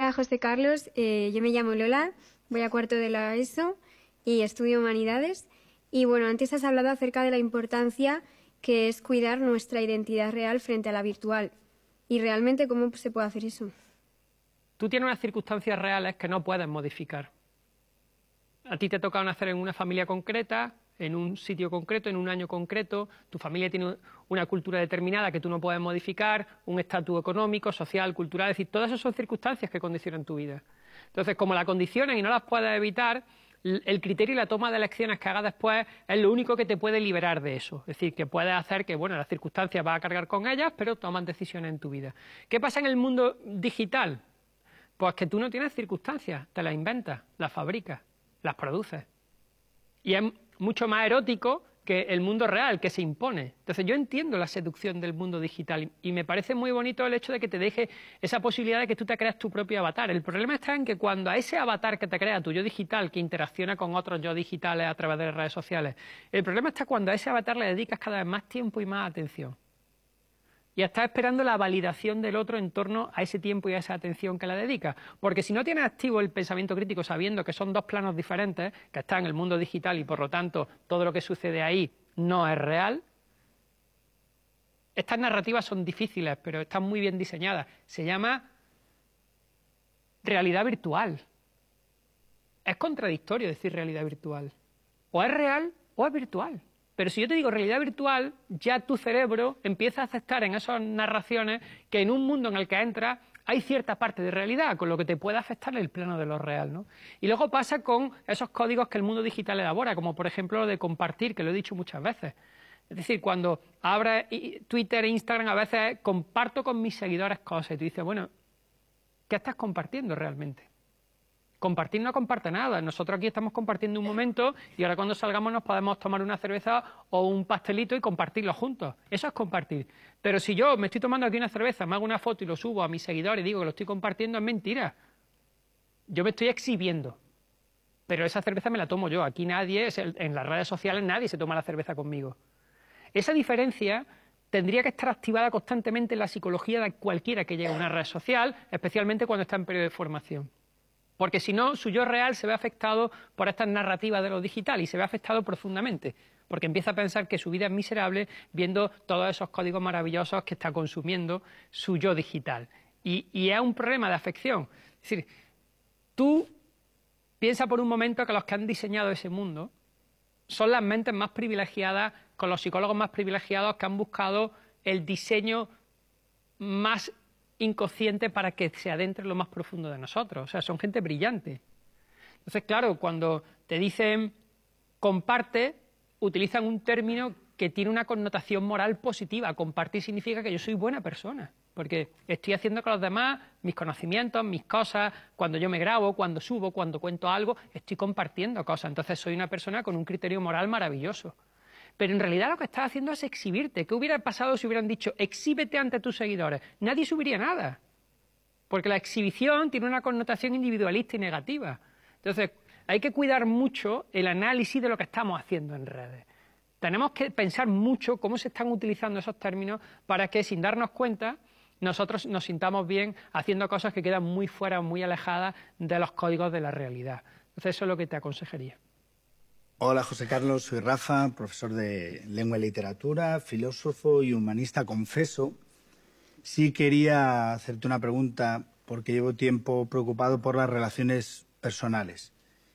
Hola, José Carlos. Yo me llamo Lola, voy a cuarto de la ESO y estudio Humanidades. Y bueno, antes has hablado acerca de la importancia que es cuidar nuestra identidad real frente a la virtual. ¿Y realmente cómo se puede hacer eso? Tú tienes unas circunstancias reales que no puedes modificar. A ti te toca nacer en una familia concreta, en un sitio concreto, en un año concreto, tu familia tiene una cultura determinada que tú no puedes modificar, un estatus económico, social, cultural, es decir, todas esas son circunstancias que condicionan tu vida. Entonces, como la condicionan y no las puedes evitar, el criterio y la toma de elecciones que hagas después es lo único que te puede liberar de eso. Es decir, que puedes hacer que, bueno, las circunstancias vas a cargar con ellas, pero tomas decisiones en tu vida. ¿Qué pasa en el mundo digital? Pues que tú no tienes circunstancias, te las inventas, las fabricas, las produces. Y es mucho más erótico que el mundo real, que se impone. Entonces yo entiendo la seducción del mundo digital y me parece muy bonito el hecho de que te deje esa posibilidad de que tú te creas tu propio avatar. El problema está en que cuando a ese avatar que te crea, tu yo digital, que interacciona con otros yo digitales a través de las redes sociales, el problema está cuando a ese avatar le dedicas cada vez más tiempo y más atención. Y estás esperando la validación del otro en torno a ese tiempo y a esa atención que le dedicas. Porque si no tienes activo el pensamiento crítico sabiendo que son dos planos diferentes, que están en el mundo digital y por lo tanto todo lo que sucede ahí no es real, estas narrativas son difíciles, pero están muy bien diseñadas. Se llama realidad virtual. Es contradictorio decir realidad virtual. O es real o es virtual. Pero si yo te digo realidad virtual, ya tu cerebro empieza a aceptar en esas narraciones que en un mundo en el que entras hay cierta parte de realidad, con lo que te puede afectar el plano de lo real, ¿no? Y luego pasa con esos códigos que el mundo digital elabora, como por ejemplo lo de compartir, que lo he dicho muchas veces. Es decir, cuando abres Twitter e Instagram, a veces comparto con mis seguidores cosas y tú dices, bueno, ¿qué estás compartiendo realmente? Compartir no comparte nada. Nosotros aquí estamos compartiendo un momento y ahora cuando salgamos nos podemos tomar una cerveza o un pastelito y compartirlo juntos. Eso es compartir. Pero si yo me estoy tomando aquí una cerveza, me hago una foto y lo subo a mis seguidores y digo que lo estoy compartiendo, es mentira. Yo me estoy exhibiendo. Pero esa cerveza me la tomo yo. Aquí nadie, en las redes sociales nadie se toma la cerveza conmigo. Esa diferencia tendría que estar activada constantemente en la psicología de cualquiera que llegue a una red social, especialmente cuando está en periodo de formación. Porque si no, su yo real se ve afectado por estas narrativas de lo digital y se ve afectado profundamente, porque empieza a pensar que su vida es miserable viendo todos esos códigos maravillosos que está consumiendo su yo digital. Y es un problema de afección. Es decir, tú piensa por un momento que los que han diseñado ese mundo son las mentes más privilegiadas, con los psicólogos más privilegiados que han buscado el diseño más inconsciente para que se adentre en lo más profundo de nosotros. O sea, son gente brillante. Entonces, claro, cuando te dicen comparte, utilizan un término que tiene una connotación moral positiva. Compartir significa que yo soy buena persona, porque estoy haciendo con los demás mis conocimientos, mis cosas, cuando yo me grabo, cuando subo, cuando cuento algo, estoy compartiendo cosas. Entonces soy una persona con un criterio moral maravilloso. Pero en realidad lo que estás haciendo es exhibirte. ¿Qué hubiera pasado si hubieran dicho exhíbete ante tus seguidores? Nadie subiría nada, porque la exhibición tiene una connotación individualista y negativa. Entonces hay que cuidar mucho el análisis de lo que estamos haciendo en redes. Tenemos que pensar mucho cómo se están utilizando esos términos para que, sin darnos cuenta, nosotros nos sintamos bien haciendo cosas que quedan muy fuera, muy alejadas de los códigos de la realidad. Entonces eso es lo que te aconsejaría. Hola José Carlos, soy Rafa, profesor de Lengua y Literatura, filósofo y humanista confeso. Sí quería hacerte una pregunta porque llevo tiempo preocupado por las relaciones personales.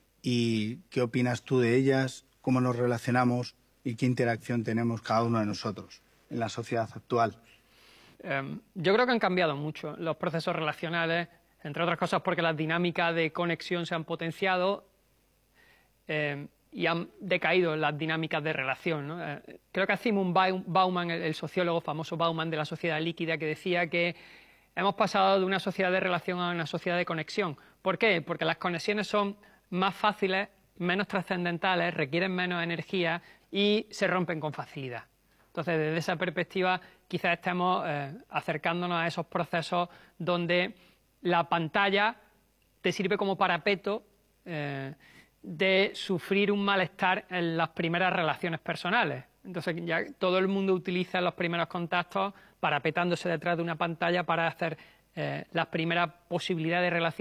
¿Y qué opinas tú de ellas? ¿Cómo nos relacionamos? ¿Y qué interacción tenemos cada uno de nosotros en la sociedad actual? Yo creo que han cambiado mucho los procesos relacionales, entre otras cosas porque las dinámicas de conexión se han potenciado y han decaído las dinámicas de relación, ¿no? Creo que Zygmunt Bauman, el sociólogo famoso Bauman de la sociedad líquida, que decía que hemos pasado de una sociedad de relación a una sociedad de conexión. ¿Por qué? Porque las conexiones son más fáciles, menos trascendentales, requieren menos energía y se rompen con facilidad. Entonces, desde esa perspectiva, quizás estemos acercándonos a esos procesos donde la pantalla te sirve como parapeto de sufrir un malestar en las primeras relaciones personales. Entonces, ya todo el mundo utiliza los primeros contactos parapetándose detrás de una pantalla para hacer las primeras posibilidades de relación